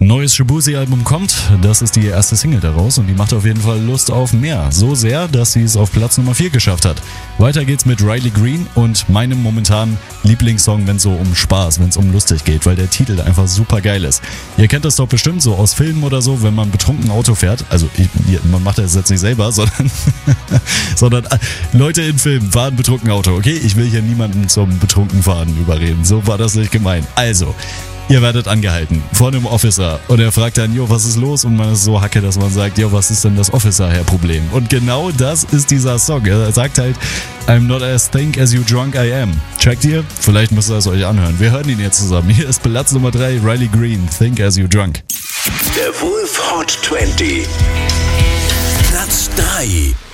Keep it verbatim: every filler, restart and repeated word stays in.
Neues Shaboozey-Album kommt, das ist die erste Single daraus und die macht auf jeden Fall Lust auf mehr. So sehr, dass sie es auf Platz Nummer vier geschafft hat. Weiter geht's mit Riley Green und meinem momentanen Lieblingssong, wenn es so um Spaß, wenn es um lustig geht, weil der Titel einfach super geil ist. Ihr kennt das doch bestimmt so aus Filmen oder so, wenn man betrunken Auto fährt. Also ich, man macht das jetzt nicht selber, sondern, sondern Leute in Filmen fahren betrunken Auto. Okay, ich will hier niemanden zum betrunken Fahren überreden. So war das nicht gemeint. Also, ihr werdet angehalten vor einem Officer und er fragt dann, jo, was ist los? Und man ist so hacke, dass man sagt, jo, was ist denn das Officer-Herr-Problem? Und genau das ist dieser Song. Er sagt halt, I'm not as think as you drunk I am. Checkt ihr? Vielleicht müsst ihr es euch anhören. Wir hören ihn jetzt zusammen. Hier ist Platz Nummer drei, Riley Green, Think as you drunk. Der Wolf Hot zwanzig. Platz drei.